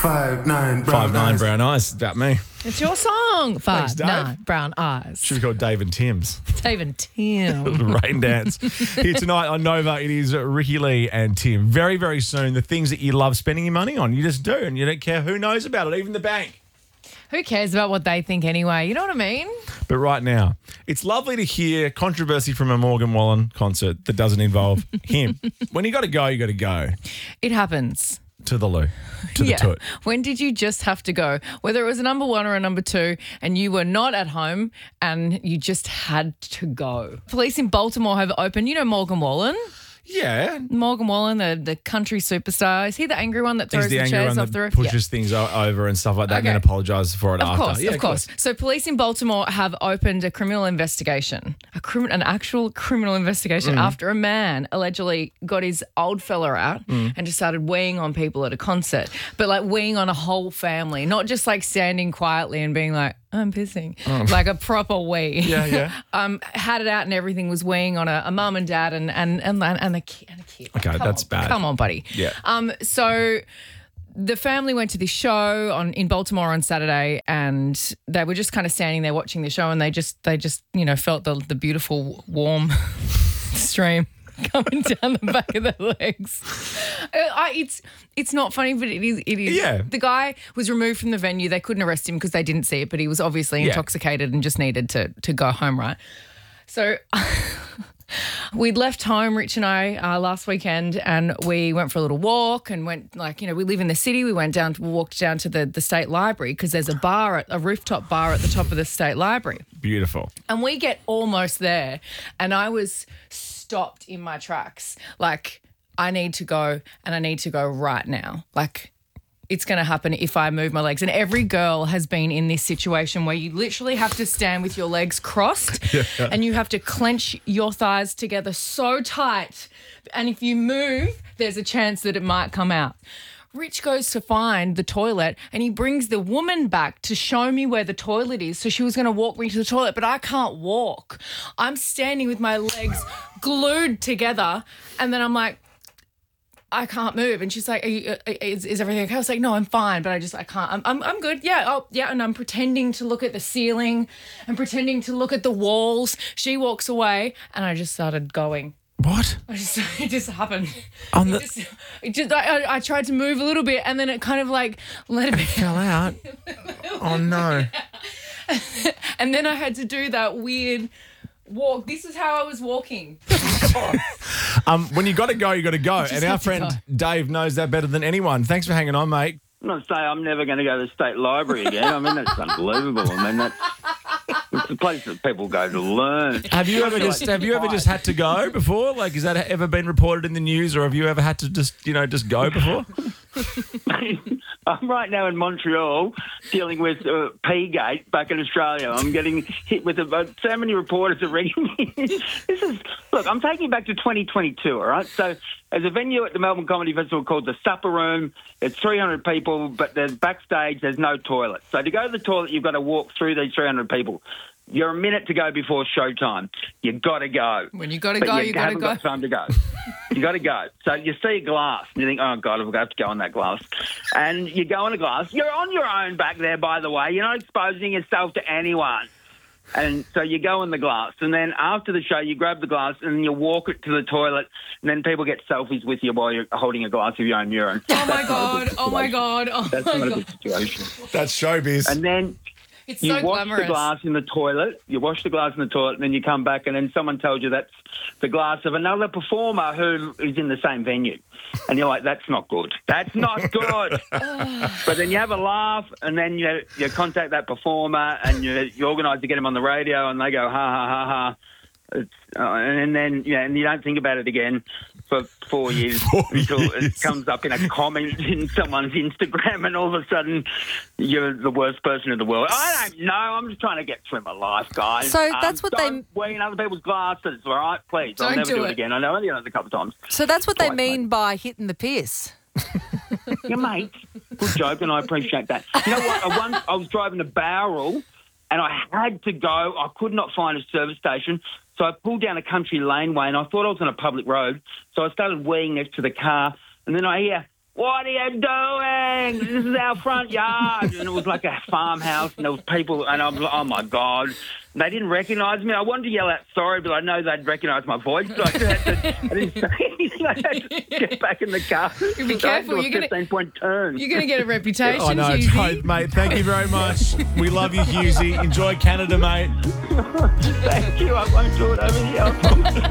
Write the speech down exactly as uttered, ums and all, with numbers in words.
Five nine brown Five nine eyes. brown eyes. About me. It's your song. Five, Thanks, Dave. nine, brown eyes. Should be called Dave and Tim's. Dave and Tim. The Rain Dance. Here tonight on Nova, it is Ricky Lee and Tim. Very, very soon, the things that you love spending your money on, you just do, and you don't care who knows about it, even the bank. Who cares about what they think anyway? You know what I mean? But right now, it's lovely to hear controversy from a Morgan Wallen concert that doesn't involve him. When you got to go, you got to go. It happens. To the loo. To the Yeah. toot. When did you just have to go? Whether it was a number one or a number two and you were not at home and you just had to go. Police in Baltimore have opened, you know Morgan Wallen? Yeah. Morgan Wallen, the, the country superstar. Is he the angry one that throws He's the the, angry chairs one off that the roof? pushes things o- over and stuff like that and Okay. then apologises for it Of after. course, Yeah, of course. So police in Baltimore have opened a criminal investigation, a crim- an actual criminal investigation Mm. after a man allegedly got his old fella out Mm. and just started weeing on people at a concert, but like weeing on a whole family, not just like standing quietly and being like, I'm pissing, like a proper wee. Oh. Yeah, yeah. um, had it out and everything, was weeing on a, a mum and dad and and and and a kid. And a kid. Okay, Come that's on, bad. Come on, buddy. Yeah. Um. So the family went to this show on in Baltimore on Saturday, and they were just kind of standing there watching the show, and they just they just you know felt the the beautiful warm stream coming down the back of their legs. Uh, I, it's it's not funny, but it is. It is. Yeah. The guy was removed from the venue. They couldn't arrest him because they didn't see it, but he was obviously Yeah. intoxicated and just needed to to go home, right? So we'd left home, Rich and I, uh, last weekend, and we went for a little walk and went, like, you know, we live in the city. We went down, to, walked down to the, the state library because there's a bar, at, a rooftop bar at the top of the state library. Beautiful. And we get almost there, and I was stopped in my tracks. Like, I need to go, and I need to go right now. Like, it's going to happen if I move my legs. And every girl has been in this situation where you literally have to stand with your legs crossed and you have to clench your thighs together so tight. And if you move, there's a chance that it might come out. Rich goes to find the toilet and he brings the woman back to show me where the toilet is. So she was going to walk me to the toilet, but I can't walk. I'm standing with my legs glued together, and then I'm like, I can't move. And she's like, Are you, uh, is, is everything okay? I was like, no, I'm fine, but I just, I can't. I'm, I'm, I'm good. Yeah. Oh, yeah. And I'm pretending to look at the ceiling and pretending to look at the walls. She walks away and I just started going. What? I just, it just happened. On it the- just, it just I, I- I tried to move a little bit and then it kind of like let it Fell out. Oh, no. and then I had to do that weird walk. This is how I was walking. Um, when you got to go, you got to go. just And our have to friend go. Dave knows that better than anyone. Thanks for hanging on, mate. I'm not saying I'm never going to go to the state library again. I mean, that's unbelievable. I mean, that's it's a place that people go to learn. Have you ever just have you ever just had to go before? Like, has that ever been reported in the news, or have you ever had to just you know just go before? I'm right now in Montreal dealing with uh, P-Gate back in Australia. I'm getting hit with about so many reporters are ringing me. This is look. I'm taking you back to twenty twenty-two. All right. So there's a venue at the Melbourne Comedy Festival called the Supper Room. It's three hundred people, but there's backstage. There's no toilet. So to go to the toilet, you've got to walk through these three hundred people. You're a minute to go before showtime. You got to go. When you got to But go, you, you got to haven't go. got time to go. You got to go. So you see a glass and you think, oh, God, I've got to go on that glass. And you go on a glass. You're on your own back there, by the way. You're not exposing yourself to anyone. And so you go in the glass. And then after the show, you grab the glass and you walk it to the toilet. And then people get selfies with you while you're holding a glass of your own urine. Oh, my That's not a good God. Oh, my situation. God. Oh, That's my not a God. good situation. That's showbiz. And then It's you so wash glamorous. the glass in the toilet. You wash the glass in the toilet, and then you come back, and then someone tells you that's the glass of another performer who is in the same venue, and you're like, "That's not good. That's not good." But then you have a laugh, and then you you contact that performer, and you you organise to get him on the radio, and they go, "Ha ha ha ha." It's, uh, and then yeah, and you don't think about it again for four years Four until years. it comes up in a comment in someone's Instagram, and all of a sudden you're the worst person in the world. I don't know. I'm just trying to get through my life, guys. So that's what they- don't wear in other people's glasses, all right? Please, I'll Don't never do do it. it. again. I know only done it a couple of times. So that's what they Right, mean mate. by hitting the piss. Yeah, mate. Good joke, and I appreciate that. You know what? I, once, I was driving a barrel, and I had to go. I could not find a service station. So I pulled down a country laneway, and I thought I was on a public road. So I started weeing next to the car, and then I hear, what are you doing? This is our front yard. And it was like a farmhouse, and there was people, and I'm like, oh, my God. They didn't recognise me. I wanted to yell out sorry, but I know they'd recognise my voice. So I, had to, I didn't say anything. I had to get back in the car. Be careful. So You're going fifteen-point turn. You're going to get a reputation, I know, Hughesy. mate. Thank you very much. We love you, Hughesy. Enjoy Canada, mate. Thank you. I won't do it over here.